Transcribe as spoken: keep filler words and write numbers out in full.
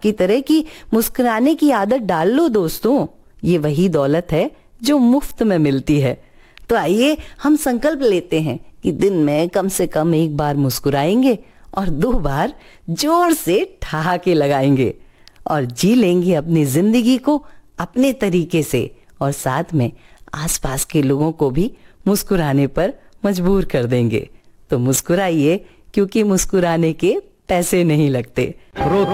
की तरह की मुस्कुराने की आदत डाल लो दोस्तों। ये वही दौलत है जो मुफ्त में मिलती है। तो आइए हम संकल्प लेते हैं कि दिन में कम से कम एक बार मुस्कुराएंगे और दो बार जोर से ठहाके लगाएंगे और जी लेंगे अपनी जिंदगी को अपने तरीके से, और साथ में आसपास के लोगों को भी मुस्कुराने पर मजबूर कर देंगे। तो मुस्कुराइए, क्योंकि मुस्कुराने के पैसे नहीं लगते।